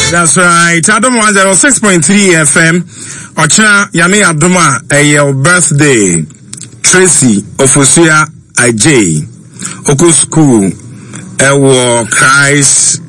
That's right. Adam 106.3 FM. Ocha Yami Adoma your birthday. Tracy Ofosia Ajay. Oko School. Ewo Christ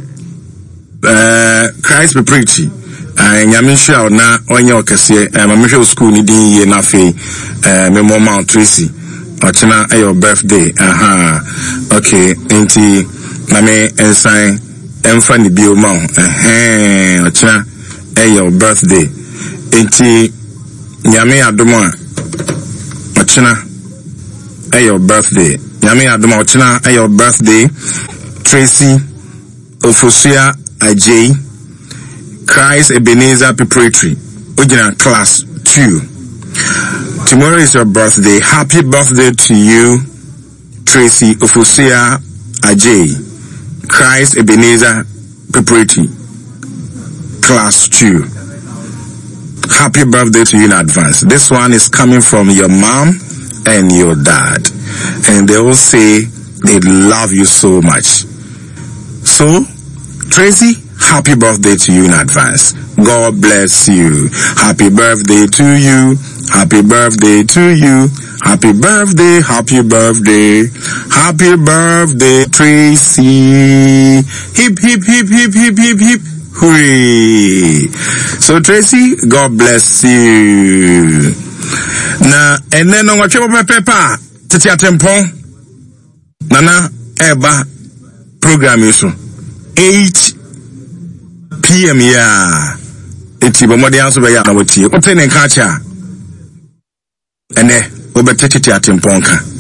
Preprechi. Yami Shao na onye okese. Mamisho School ni din ye na fe. Memo Mount Tracy. Ochina your birthday. Aha. Okay. Inti Name ensign. Enfani bioma ochina your birthday enti nyame adoma ochina your birthday nyame adoma ochina your birthday Tracy Ofosia Ajay Christ Ebenezer Preparatory Ojina class 2. Tomorrow is your birthday. Happy birthday to you, Tracy Ofosia Ajay Christ Ebenezer Preparatory Class 2. Happy birthday to you in advance. This one is coming from your mom and your dad. And they all say they love you so much. So, Tracy, happy birthday to you in advance. God bless you. Happy birthday to you. Happy birthday to you. Happy birthday, happy birthday, happy birthday, Tracy. Hip, hip, hip, hip, hip, hip, hip, hooray. So, Tracy, God bless you. Na, and then on what you pepper, Titia Tempon, Nana, Eba, program you so 8 p.m. ya. It's even more than answer by Yana with you. What's in catcher? And Obetete Atimponka.